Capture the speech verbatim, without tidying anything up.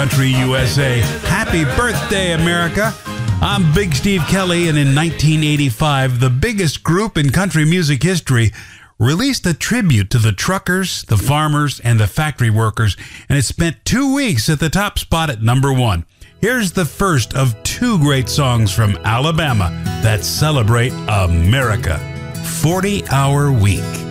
Country U S A. Happy birthday, America. I'm Big Steve Kelly, and in nineteen eighty-five, the biggest group in country music history released a tribute to the truckers, the farmers, and the factory workers, and it spent two weeks at the top spot at number one. Here's the first of two great songs from Alabama that celebrate America. forty hour Week.